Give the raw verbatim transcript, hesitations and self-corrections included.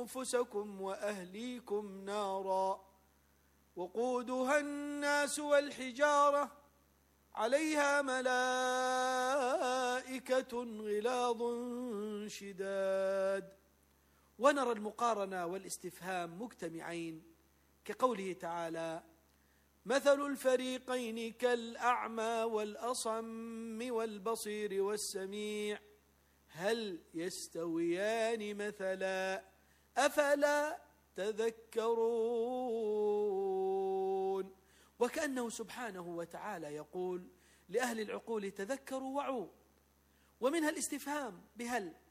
أنفسكم وأهليكم نارا وقودها الناس والحجارة عليها ملائكة غلاظ شداد. ونرى المقارنة والاستفهام مجتمعين كقوله تعالى: مثل الفريقين كالأعمى والأصم والبصير والسميع هل يستويان مثلا أفلا تذكرون. وكأنه سبحانه وتعالى يقول لأهل العقول: تذكروا وعوا. ومنها الاستفهام بهل،